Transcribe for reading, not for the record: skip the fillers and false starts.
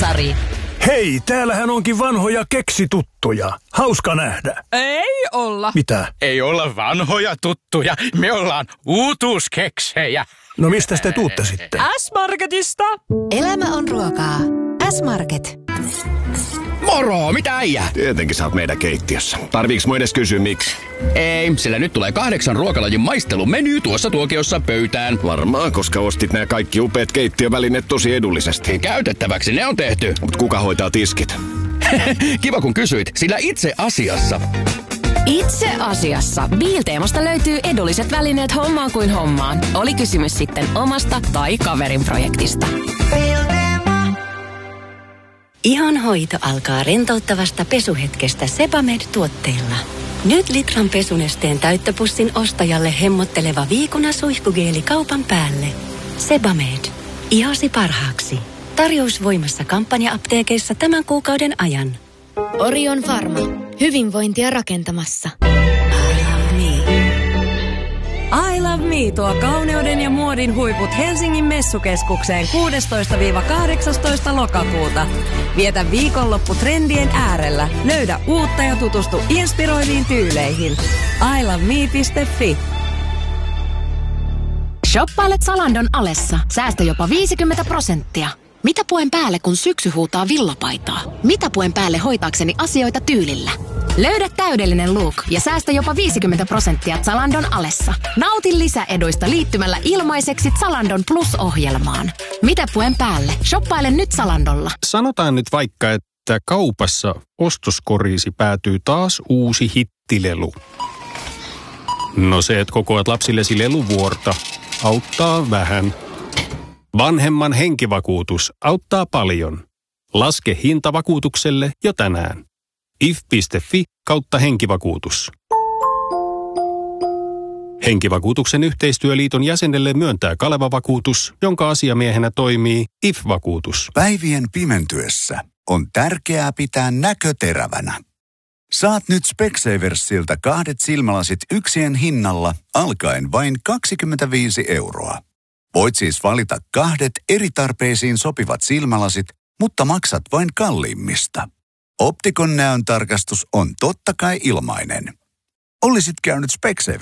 Sari. Hei, täällähän onkin vanhoja keksituttuja. Hauska nähdä. Ei olla. Mitä? Ei olla vanhoja tuttuja. Me ollaan uutuuskeksejä. No mistä te tuutte sitten? S-Marketista. Elämä on ruokaa. S-Market. Moro, mitä äijää? Tietenkin sä oot meidän keittiössä. Tarviiks mun edes kysyä miksi? Ei, sillä nyt tulee 8 ruokalajin maistelumeny tuossa tuokiossa pöytään. Varmaan, koska ostit nämä kaikki upeat keittiövälineet tosi edullisesti. Käytettäväksi ne on tehty. Mut kuka hoitaa tiskit? Kiva kun kysyit, sillä itse asiassa... Itse asiassa Bilteemasta löytyy edulliset välineet hommaan kuin hommaan. Oli kysymys sitten omasta tai kaverin projektista. Ihonhoito alkaa rentouttavasta pesuhetkestä Sebamed-tuotteilla. Nyt litran pesunesteen täyttöpussin ostajalle hemmotteleva viikuna suihkugeeli kaupan päälle. Sebamed. Ihosi parhaaksi. Tarjous voimassa kampanja-apteekeissa tämän kuukauden ajan. Orion Pharma. Hyvinvointia rakentamassa. I Love Me tuo kauneuden ja muodin huiput Helsingin messukeskukseen 16-18 lokakuuta. Vietä viikonloppu trendien äärellä. Löydä uutta ja tutustu inspiroiviin tyyleihin. iloveme.fi. Shoppailet Zalandon alessa. Säästö jopa 50%. Mitä puen päälle, kun syksy huutaa villapaitaa? Mitä puen päälle hoitaakseni asioita tyylillä? Löydä täydellinen look ja säästä jopa 50% Zalandon alessa. Nauti lisäeduista liittymällä ilmaiseksi Zalandon Plus-ohjelmaan. Mitä puen päälle? Shoppaile nyt Zalandolla. Sanotaan nyt vaikka, että kaupassa ostoskoriisi päätyy taas uusi hittilelu. No se, että kokoat lapsillesi leluvuorta, auttaa vähän. Vanhemman henkivakuutus auttaa paljon. Laske hinta vakuutukselle jo tänään. if.fi/henkivakuutus. Henkivakuutuksen yhteistyöliiton jäsenelle myöntää Kaleva-vakuutus, jonka asiamiehenä toimii IF-vakuutus. Päivien pimentyessä on tärkeää pitää näkö terävänä. Saat nyt Specsaversilta 2 silmälasit yksien hinnalla alkaen vain 25 €. Voit siis valita 2 eri tarpeisiin sopivat silmälasit, mutta maksat vain kalliimmista. Optikon näön tarkastus on totta kai ilmainen. Olisit käynyt Specsaversilta